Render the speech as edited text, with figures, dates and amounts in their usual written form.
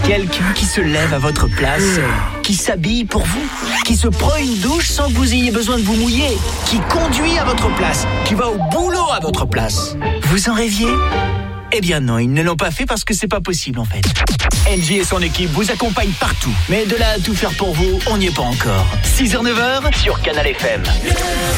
Quelqu'un qui se lève à votre place, qui s'habille pour vous, qui se prend une douche sans que vous ayez besoin de vous mouiller, qui conduit à votre place, qui va au boulot à votre place. Vous en rêviez ? Eh bien non, ils ne l'ont pas fait parce que c'est pas possible en fait. Engie et son équipe vous accompagnent partout. Mais de là à tout faire pour vous, on n'y est pas encore. 6h-9h sur Canal FM.